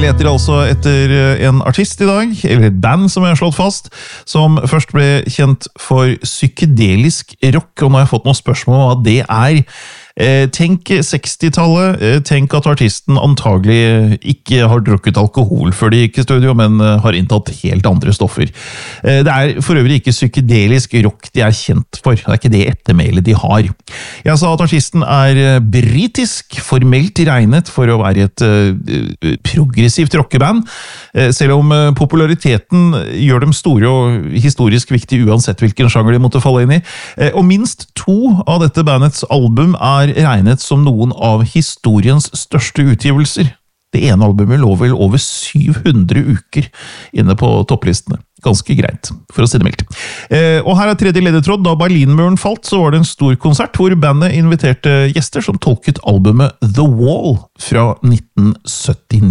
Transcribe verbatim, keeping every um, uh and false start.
Vi leter altså etter en artist i dag, eller et band som jeg har slått fast, som først ble kjent for psykedelisk rock, og nå har jeg fått noen spørsmål om hva det er. Tenk sekstitallet, tenk at artisten antagelig ikke har drukket alkohol før de gikk i studio, men har inntatt helt andre stoffer. Det er for øvrig ikke psykedelisk rock de er kjent for, det er ikke det ettermælet de har. Jeg sa at artisten er britisk, formelt regnet for å være et progressivt rockeband, selv om populariteten gjør dem store og historisk viktige uansett hvilken sjanger de måtte falle inn i. Og minst to av dette bandets album er regnet som noen av historiens største utgivelser. Det ene albumet lå vel over syv hundre uker inne på topplistene. Ganske greit, for å si det mildt. Eh, og her er tredje ledetråd. Da Berlinmuren falt, så var det en stor konsert hvor bandet inviterte gjester som tolket albumet The Wall fra nitten syttini.